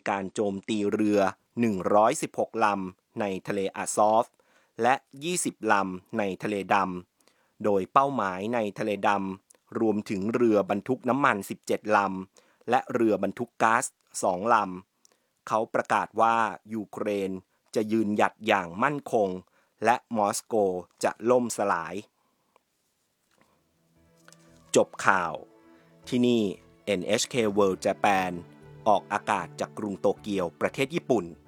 การโจมตีเรือ 116 ลำในทะเลอาซอฟและ 20 ลำในทะเลดำโดยเป้าหมายในทะเลดำรวมถึงเรือบรรทุกน้ำมัน 17 ลำและเรือบรรทุกก๊าซ 2 ลำเขาประกาศว่ายูเครนจะยืนหยัดอย่างมั่นคงและมอสโกจะล่มสลายจบข่าวที่นี่ NHK World Japan ออกอากาศจากกรุงโตเกียวประเทศญี่ปุ่น